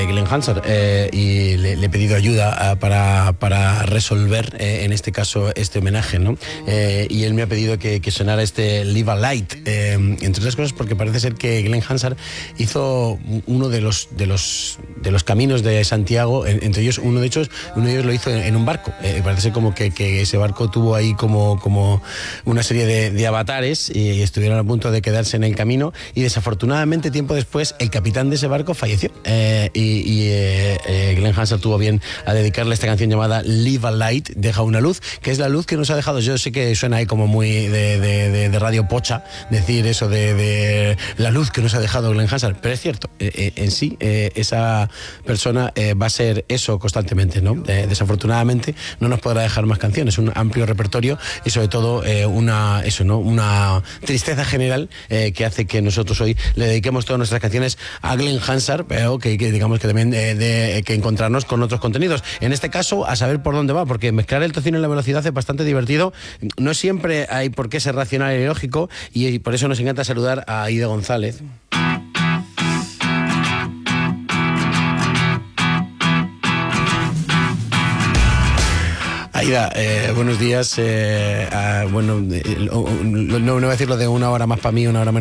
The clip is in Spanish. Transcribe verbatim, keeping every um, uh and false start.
Glenn Hansard eh, y le, le he pedido ayuda uh, para, para resolver eh, en este caso este homenaje, ¿no? Eh, y él me ha pedido que, que sonara este Live a Light, eh, entre otras cosas porque parece ser que Glenn Hansard hizo uno de los de los de los caminos de Santiago, en, entre ellos uno de ellos uno de ellos lo hizo en, en un barco. Eh, parece ser como que, que ese barco tuvo ahí como, como una serie de, de avatares y, y estuvieron a punto de quedarse en el camino y desafortunadamente tiempo después el capitán de ese barco falleció. Eh, y y eh, eh, Glenn Hansard tuvo bien a dedicarle esta canción llamada Live a Light, deja una luz, que es la luz que nos ha dejado. Yo sé que suena ahí como muy de, de, de, de radio pocha decir eso de, de la luz que nos ha dejado Glenn Hansard, pero es cierto, eh, eh, en sí eh, esa persona eh, va a ser eso constantemente, ¿no? Eh, desafortunadamente no nos podrá dejar más canciones, un amplio repertorio y sobre todo eh, una eso, ¿no? Una tristeza general eh, que hace que nosotros hoy le dediquemos todas nuestras canciones a Glenn Hansard, pero que, que digamos que también de, de que encontrarnos con otros contenidos. En este caso, a saber por dónde va, porque mezclar el tocino y la velocidad es bastante divertido. No siempre hay por qué ser racional y lógico, y por eso nos encanta saludar a Aida González. Aida, eh, buenos días. Eh, uh, bueno, eh, no, no voy a decir lo de una hora más para mí, una hora menos